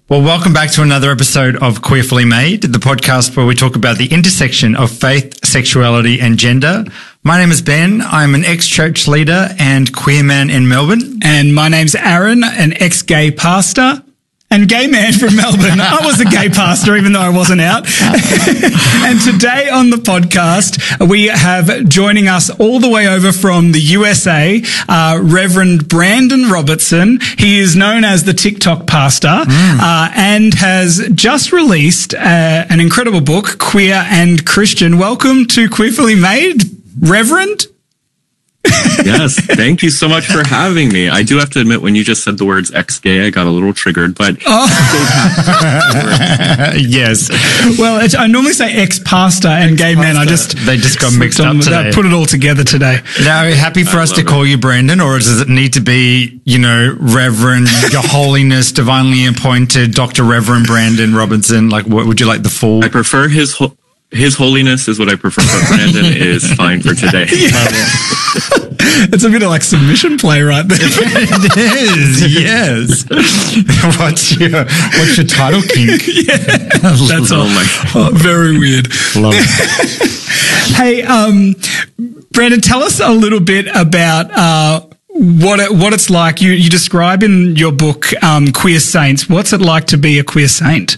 Well, welcome back to another episode of Queerfully Made, the podcast where we talk about the intersection of faith, sexuality and gender. My name is Ben. I'm an ex-church leader and queer man in Melbourne. And my name's Aaron, an ex-gay pastor and gay man from Melbourne. I was a gay pastor even though I wasn't out. And today on the podcast, we have joining us all the way over from the USA, Reverend Brandon Robertson. He is known as the TikTok pastor and has just released an incredible book, Queer and Christian. Welcome to Queerfully Made, Reverend. Yes, thank you so much for having me. I do have to admit, when you just said the words ex-gay, I got a little triggered, but... Yes. Well, I normally say ex-pastor and gay man. They just got mixed up today. Put it all together today. Now, are you happy for us to call you Brandon, or does it need to be, Reverend, Your Holiness, Divinely Appointed, Dr. Reverend Brandon Robertson? Like, what would you like the full... I prefer His Holiness is what I prefer, but Brandon is fine for today. It's a bit of like submission play right there. It is, yes. What's your title, kink? Yeah, that's all. Oh, very weird. Love it. Hey, Brandon, tell us a little bit about what it's like. You describe in your book Queer Saints. What's it like to be a queer saint?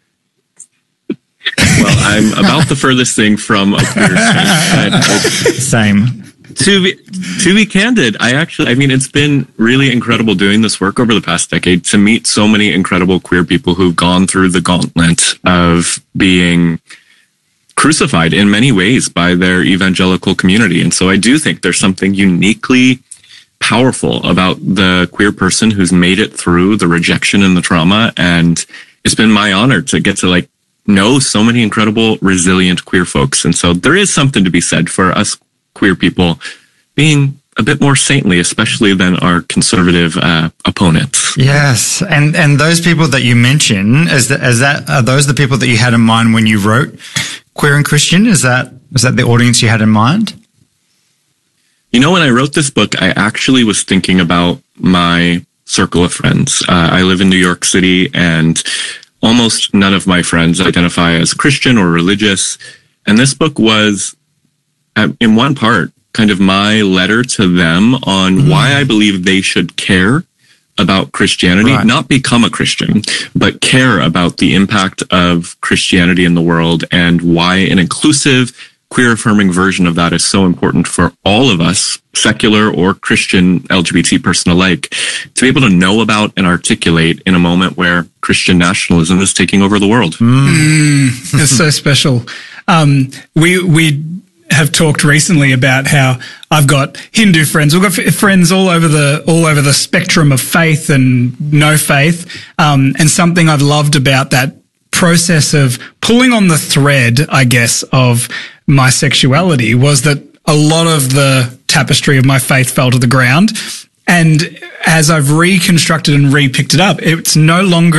Well, I'm about the furthest thing from a queer saint. Same. To be candid, it's been really incredible doing this work over the past decade to meet so many incredible queer people who've gone through the gauntlet of being crucified in many ways by their evangelical community. And so I do think there's something uniquely powerful about the queer person who's made it through the rejection and the trauma. And it's been my honor to get to know so many incredible, resilient queer folks. And so there is something to be said for us queer people being a bit more saintly, especially than our conservative opponents. Yes. And those people that you mention, are those the people that you had in mind when you wrote Queer and Christian? Is that the audience you had in mind? When I wrote this book, I actually was thinking about my circle of friends. I live in New York City, and almost none of my friends identify as Christian or religious. And this book was, in one part, kind of my letter to them on why I believe they should care about Christianity, right. Not become a Christian, but care about the impact of Christianity in the world and why an inclusive, queer-affirming version of that is so important for all of us, secular or Christian LGBT person alike, to be able to know about and articulate in a moment where Christian nationalism is taking over the world. It's so special. We have talked recently about how I've got Hindu friends. We've got friends all over the spectrum of faith and no faith. And something I've loved about that process of pulling on the thread, I guess, of my sexuality was that a lot of the tapestry of my faith fell to the ground. And as I've reconstructed and re-picked it up, it's no longer